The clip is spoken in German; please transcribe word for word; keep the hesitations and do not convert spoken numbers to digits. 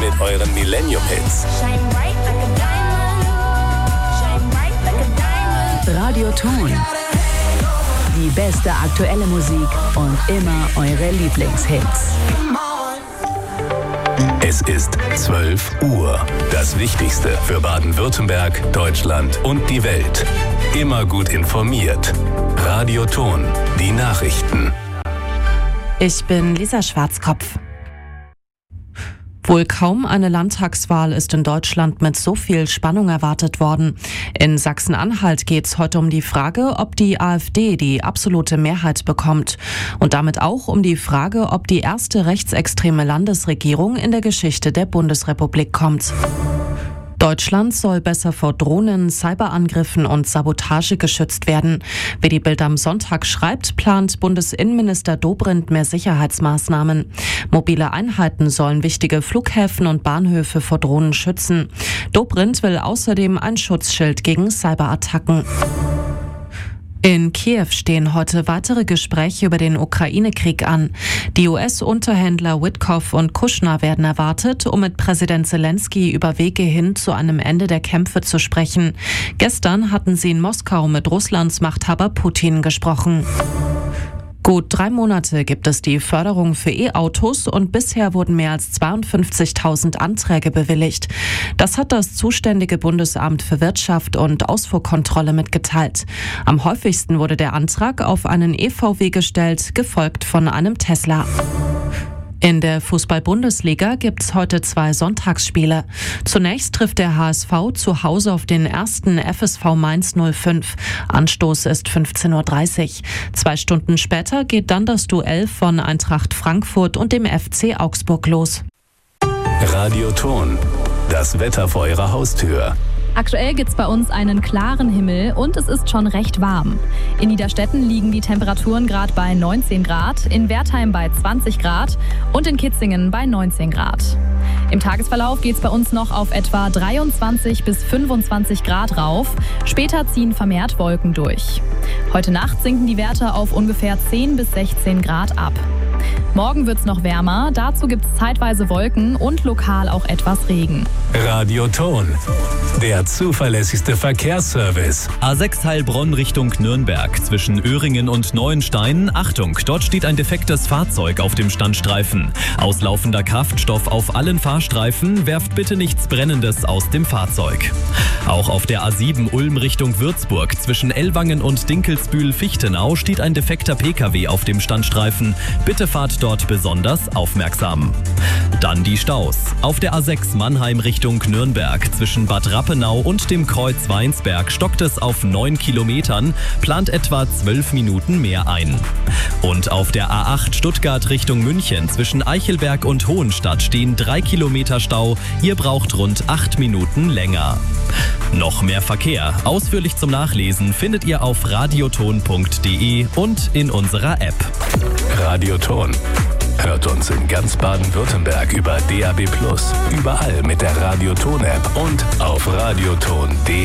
mit euren Millennium-Hits. Radioton. Die beste aktuelle Musik und immer eure Lieblingshits. Es ist zwölf Uhr. Das Wichtigste für Baden-Württemberg, Deutschland und die Welt. Immer gut informiert. Radioton. Die Nachrichten. Ich bin Lisa Schwarzkopf. Wohl kaum eine Landtagswahl ist in Deutschland mit so viel Spannung erwartet worden. In Sachsen-Anhalt geht es heute um die Frage, ob die AfD die absolute Mehrheit bekommt. Und damit auch um die Frage, ob die erste rechtsextreme Landesregierung in der Geschichte der Bundesrepublik kommt. Deutschland soll besser vor Drohnen, Cyberangriffen und Sabotage geschützt werden. Wie die Bild am Sonntag schreibt, plant Bundesinnenminister Dobrindt mehr Sicherheitsmaßnahmen. Mobile Einheiten sollen wichtige Flughäfen und Bahnhöfe vor Drohnen schützen. Dobrindt will außerdem ein Schutzschild gegen Cyberattacken. In Kiew stehen heute weitere Gespräche über den Ukraine-Krieg an. Die U S-Unterhändler Witkoff und Kushner werden erwartet, um mit Präsident Zelensky über Wege hin zu einem Ende der Kämpfe zu sprechen. Gestern hatten sie in Moskau mit Russlands Machthaber Putin gesprochen. Gut drei Monate gibt es die Förderung für E-Autos und bisher wurden mehr als zweiundfünfzigtausend Anträge bewilligt. Das hat das zuständige Bundesamt für Wirtschaft und Ausfuhrkontrolle mitgeteilt. Am häufigsten wurde der Antrag auf einen E V W gestellt, gefolgt von einem Tesla. In der Fußball-Bundesliga gibt es heute zwei Sonntagsspiele. Zunächst trifft der H S V zu Hause auf den ersten F S V Mainz null fünf. Anstoß ist fünfzehn Uhr dreißig. Zwei Stunden später geht dann das Duell von Eintracht Frankfurt und dem F C Augsburg los. Radioton. Das Wetter vor eurer Haustür. Aktuell gibt es bei uns einen klaren Himmel und es ist schon recht warm. In Niederstetten liegen die Temperaturen gerade bei neunzehn Grad, in Wertheim bei zwanzig Grad und in Kitzingen bei neunzehn Grad. Im Tagesverlauf geht es bei uns noch auf etwa dreiundzwanzig bis fünfundzwanzig Grad rauf. Später ziehen vermehrt Wolken durch. Heute Nacht sinken die Werte auf ungefähr zehn bis sechzehn Grad ab. Morgen wird es noch wärmer, dazu gibt es zeitweise Wolken und lokal auch etwas Regen. Radioton. Der zuverlässigste Verkehrsservice. A sechs Heilbronn Richtung Nürnberg zwischen Öhringen und Neuenstein. Achtung, dort steht ein defektes Fahrzeug auf dem Standstreifen. Auslaufender Kraftstoff auf allen Fahrstreifen. Werft bitte nichts Brennendes aus dem Fahrzeug. Auch auf der A sieben Ulm Richtung Würzburg zwischen Ellwangen und Dinkelsbühl-Fichtenau steht ein defekter Pkw auf dem Standstreifen. Bitte fahrt dort besonders aufmerksam. Dann die Staus. Auf der A sechs Mannheim Richtung Nürnberg zwischen Bad Rappenau und dem Kreuz Weinsberg stockt es auf neun Kilometern, plant etwa zwölf Minuten mehr ein. Und auf der A acht Stuttgart Richtung München zwischen Eichelberg und Hohenstadt stehen drei Kilometer Stau. Ihr braucht rund acht Minuten länger. Noch mehr Verkehr, ausführlich zum Nachlesen, findet ihr auf radioton punkt de und in unserer App. Radioton. Hört uns in ganz Baden-Württemberg über D A B plus, überall mit der Radioton-App und auf radioton punkt de.